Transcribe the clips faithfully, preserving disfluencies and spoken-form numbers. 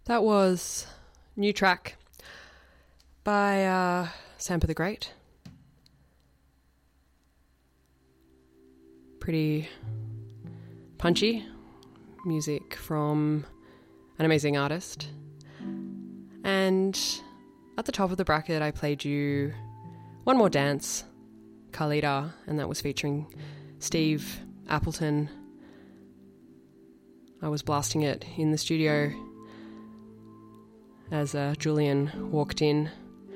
That was New Track by uh, Sampa the Great. Pretty punchy music from an amazing artist. And at the top of the bracket, I played you One More Dance, Carlita, and that was featuring Steve Appleton. I was blasting it in the studio as uh, Julian walked in.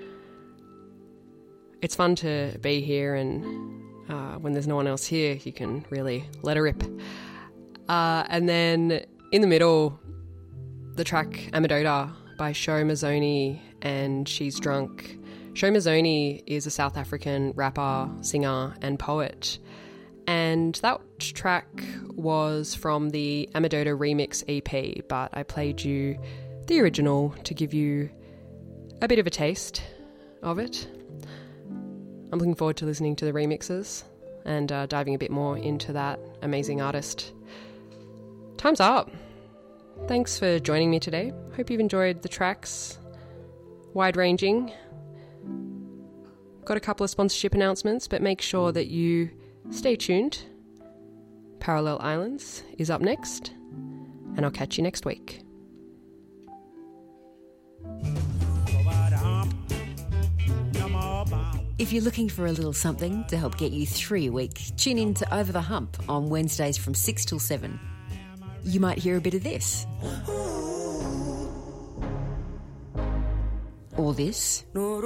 It's fun to be here, and uh, when there's no one else here, you can really let her rip. Uh, and then in the middle, the track Amadota by Sho Mazzoni and She's Drunk. Sho Mazzoni is a South African rapper, singer and poet. And that track was from the Amadota Remix E P, but I played you the original to give you a bit of a taste of it. I'm looking forward to listening to the remixes and uh, diving a bit more into that amazing artist. Time's up. Thanks for joining me today. Hope you've enjoyed the tracks. Wide-ranging. Got a couple of sponsorship announcements, but make sure that you stay tuned. Parallel Islands is up next, and I'll catch you next week. If you're looking for a little something to help get you through your week, tune in to Over the Hump on Wednesdays from six till seven. You might hear a bit of this. Or this.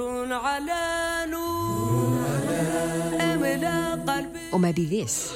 Or maybe this.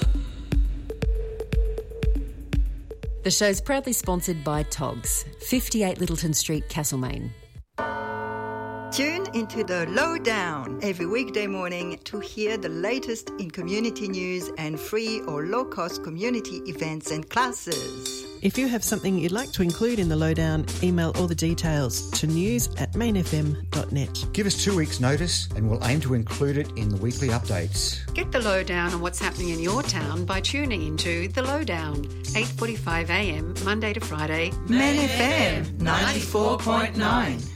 The show's proudly sponsored by Togs, fifty-eight Littleton Street, Castlemaine. Tune into The Lowdown every weekday morning to hear the latest in community news and free or low-cost community events and classes. If you have something you'd like to include in The Lowdown, email all the details to news at main f m dot net. Give us two weeks' notice and we'll aim to include it in the weekly updates. Get the lowdown on what's happening in your town by tuning into The Lowdown, eight forty-five a m Monday to Friday. Main F M ninety-four point nine.